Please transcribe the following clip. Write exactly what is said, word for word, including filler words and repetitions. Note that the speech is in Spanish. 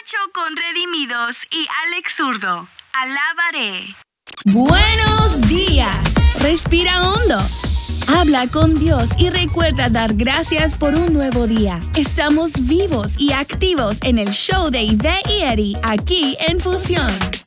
Hecho con Redimidos y Alex Zurdo. Alabaré. Buenos días. Respira hondo. Habla con Dios y recuerda dar gracias por un nuevo día. Estamos vivos y activos en el show de Ivette y Eddie, aquí en Fusión.